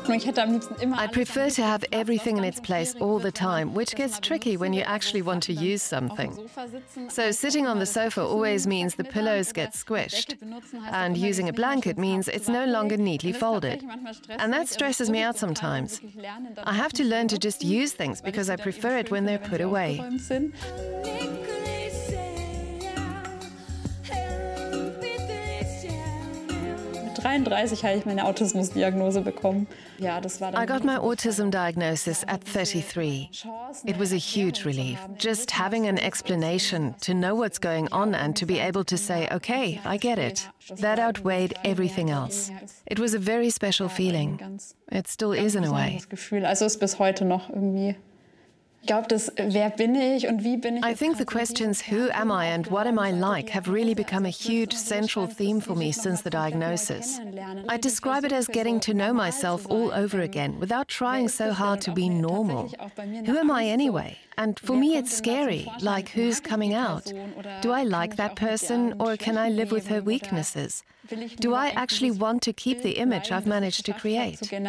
I prefer to have everything in its place all the time, which gets tricky when you actually want to use something. So sitting on the sofa always means the pillows get squished, and using a blanket means it's no longer neatly folded. And that stresses me out sometimes. I have to learn to just use things because I prefer it when they're put away. 33 habe ich meine Autismusdiagnose bekommen. Ja, das war dann I got my autism diagnosis at 33. It was a huge relief. Just having an explanation, to know what's going on and to be able to say, okay, I get it. That outweighed everything else. It was a very special feeling. It still is in a way. Gefühl. Also ist bis heute noch irgendwie. Ich glaube, das wer bin ich und wie bin ich. I think the questions who am I and what am I like have really become a huge central theme for me since the diagnosis. I describe it as getting to know myself all over again without trying so hard to be normal. Who am I anyway? And for me it's scary, like who's coming out? Do I like that person or can I live with her weaknesses? Do I actually want to keep the image I've managed to create? Gut.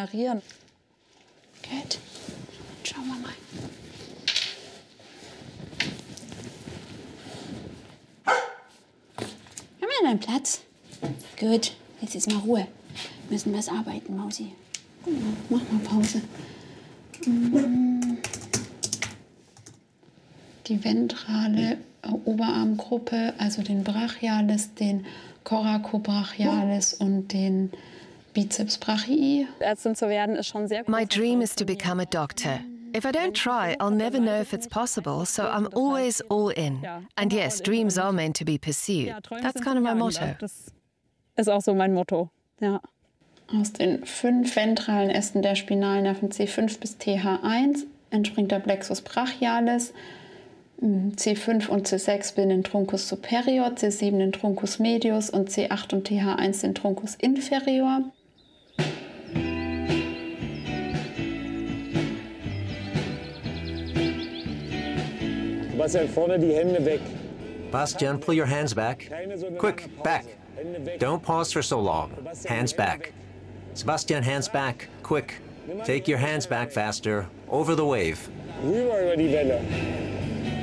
Schauen wir mal. Haben wir einen Platz? Gut, jetzt ist mal Ruhe. Wir müssen was arbeiten, Mausi. Mach mal Pause. Die ventrale Oberarmgruppe, also den Brachialis, den Coracobrachialis und den Bizeps brachii. Ärztin zu werden ist schon sehr. My dream is to become a doctor. If I don't try, I'll never know if it's possible, so I'm always all in. And yes, dreams are meant to be pursued. That's kind of my motto. Das ist auch so mein Motto, ja. Aus den 5 ventralen Ästen der Spinalnerven C5 bis TH1 entspringt der Plexus brachialis, C5 und C6 bilden den Truncus superior, C7 den Truncus medius und C8 und TH1 den Truncus inferior. Bastian, vorne die Hände weg. Bastian, pull your hands back. Quick, back. Don't pause for so long. Hands back. Sebastian, hands back. Quick. Take your hands back faster. Over the wave. Rüber über die Welle.